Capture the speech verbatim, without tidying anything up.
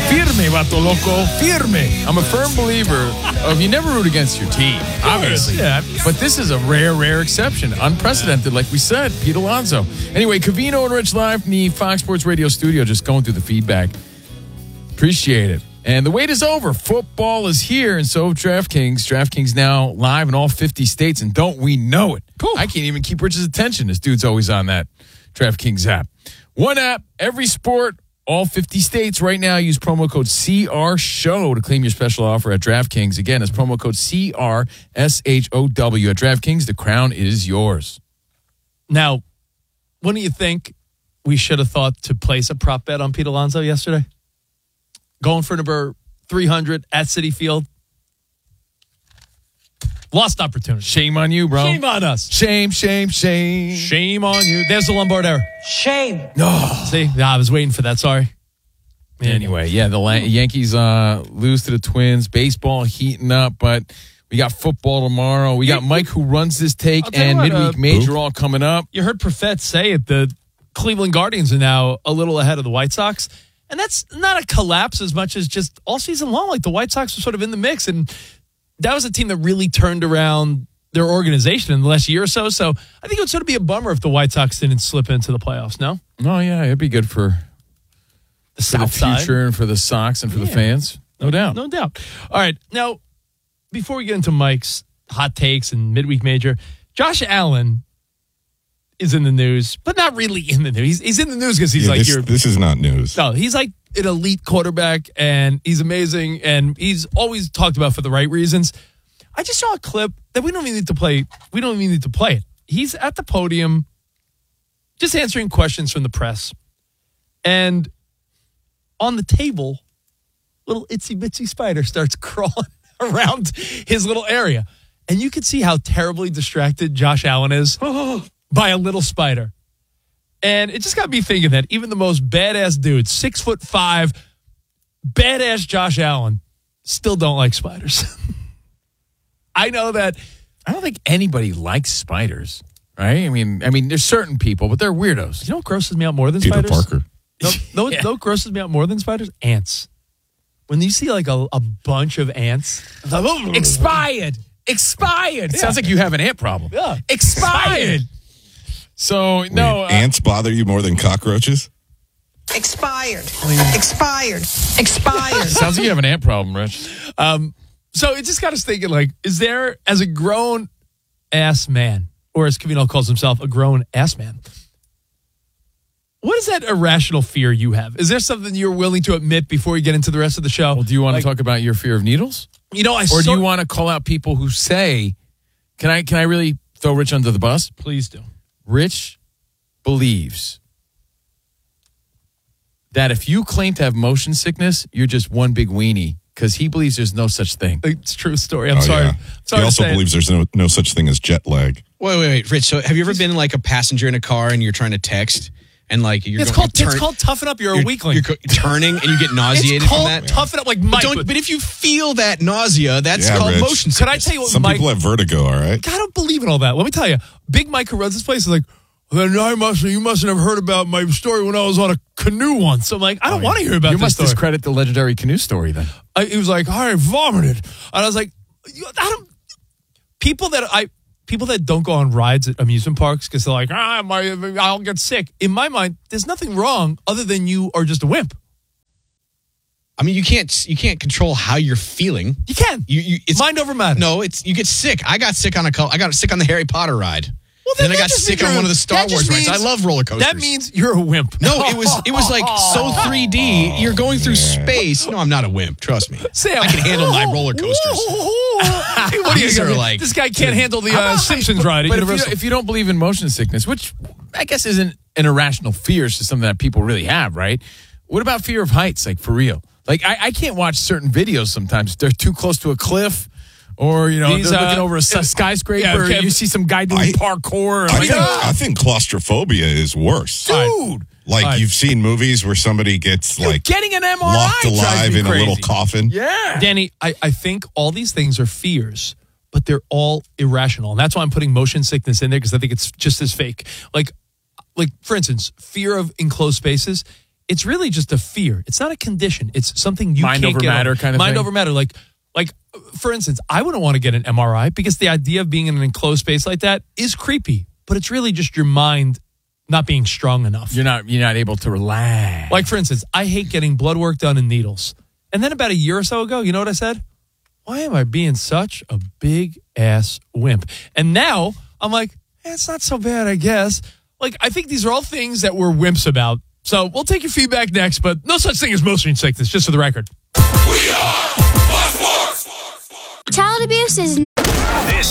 Firme, vato loco. Firme. I'm a firm believer of you never root against your team, obviously. Yeah. But this is a rare, rare exception. Unprecedented, like we said. Pete Alonso. Anyway, Covino and Rich live from the Fox Sports Radio studio, just going through the feedback. Appreciate it. And the wait is over. Football is here, and so DraftKings. DraftKings now live in all fifty states, and don't we know it? Cool. I can't even keep Rich's attention. This dude's always on that DraftKings app. One app, every sport, all fifty states. Right now, use promo code C R Show to claim your special offer at DraftKings. Again, it's promo code C R S H O W at DraftKings. The crown is yours. Now, wouldn't you think we should have thought to place a prop bet on Pete Alonso yesterday? Going for number three hundred at Citi Field. Lost opportunity. Shame on you, bro. Shame on us. Shame, shame, shame. Shame on you. There's the Lombard error. Shame. No. See, yeah, I was waiting for that. Sorry. Anyway, yeah, the Yankees uh, lose to the Twins. Baseball heating up, but we got football tomorrow. We got Mike who runs this take and what, midweek uh, major all coming up. You heard Profet say it. The Cleveland Guardians are now a little ahead of the White Sox. And that's not a collapse as much as just all season long. Like the White Sox were sort of in the mix. And that was a team that really turned around their organization in the last year or so. So I think it would sort of be a bummer if the White Sox didn't slip into the playoffs, no? Oh, yeah, it'd be good for the, for the future side. and for the Sox and for Yeah. the fans. No doubt. No doubt. All right. Now, before we get into Mike's hot takes and midweek major, Josh Allen is in the news, but not really in the news. He's, he's in the news because he's Yeah, like this, your this is not news. No, he's like an elite quarterback, and he's amazing, and he's always talked about for the right reasons. I just saw a clip that we don't even need to play. We don't even need to play it. He's at the podium just answering questions from the press. And on the table, little itsy-bitsy spider starts crawling around his little area. And you can see how terribly distracted Josh Allen is by a little spider. And it just got me thinking that even the most badass dude, six foot five, badass Josh Allen, still don't like spiders. I know that. I don't think anybody likes spiders, right? I mean, I mean, there's certain people, but they're weirdos. You know what grosses me out more than Peter spiders? Parker. No, no, Yeah. no, what grosses me out more than spiders? Ants. When you see like a, a bunch of ants. Expired. Expired. Yeah. Sounds like you have an ant problem. Yeah. Expired. So, no. Wait, uh, ants bother you more than cockroaches? Expired. Expired. Expired. sounds like you have an ant problem, Rich. Um, so it just got us thinking, like, is there, as a grown ass man, or as Covino calls himself, a grown ass man, what is that irrational fear you have? Is there something you're willing to admit before we get into the rest of the show? Well, do you want Like, to talk about your fear of needles? You know, I Or do sort- you want to call out people who say, can I, can I really throw Rich under the bus? Please do. Rich believes that if you claim to have motion sickness, you're just one big weenie because he believes there's no such thing. It's a true story. I'm Oh, sorry. yeah. sorry He to also say it. believes there's no, no such thing as jet lag. Wait, wait, wait, Rich. So, have you ever been like a passenger in a car and you're trying to text and like you're It's going, called, turn, it's called toughen up. You're, you're, a weakling. You're co- turning and you get nauseated it's called from that. toughen up like But, Mike. don't, would. but if you feel that nausea, that's Yeah, called Rich. motion Could I sickness. tell you what Some Mike... people have vertigo, all right? I don't believe in all that. Let me tell you. Big Mike who runs this place is like, well, then I must, you mustn't have heard about my story when I was on a canoe once. I'm like, I don't want to hear about You this must story. discredit the legendary canoe story then. I, he was like, I vomited. And I was like, you- I don't... People that I... People that don't go on rides at amusement parks because they're like, ah, my, I'll get sick. In my mind, there's nothing wrong other than you are just a wimp. I mean, you can't you can't control how you're feeling. You can. You, you it's Mind over matter. No, it's you get sick. I got sick on a co- I got sick on the Harry Potter ride. Well, then I that got just sick means on you're- one of the Star that just Wars rides. I means- love roller coasters. That means you're a wimp. No, it was it was like so three D. You're going through space. No, I'm not a wimp. Trust me. Sam. I can handle my roller coasters. What are you These are gonna- like- This guy can't handle the uh, Simpsons ride at But if you, Universal. if you don't believe in motion sickness, which I guess isn't an irrational fear, it's just something that people really have, right? What about fear of heights, like for real? Like I, I can't watch certain videos sometimes. They're too close to a cliff. Or, you know, These, they're uh, looking over a if- skyscraper. yeah, okay. You see some guy doing I- parkour. and I like, think, ah, I think claustrophobia is worse. dude. Like All right. you've seen movies where somebody gets Dude, like getting an M R I locked drives alive me in a crazy. little coffin. Yeah. Danny, I, I think all these things are fears, but they're all irrational. And that's why I'm putting motion sickness in there because I think it's just as fake. Like, like for instance, fear of enclosed spaces it's really just a fear. It's not a condition. It's something you Mind can't over get matter over. kind of Mind thing? over matter. Like, like for instance, I wouldn't want to get an M R I because the idea of being in an enclosed space like that is creepy. But it's really just your mind not being strong enough. You're not you're not able to relax. Like, for instance, I hate getting blood work done in needles. And then about a year or so ago, you know what I said? Why am I being such a big-ass wimp? And now I'm like, eh, it's not so bad, I guess. Like, I think these are all things that we're wimps about. So we'll take your feedback next, but no such thing as motion sickness, just for the record. Child abuse is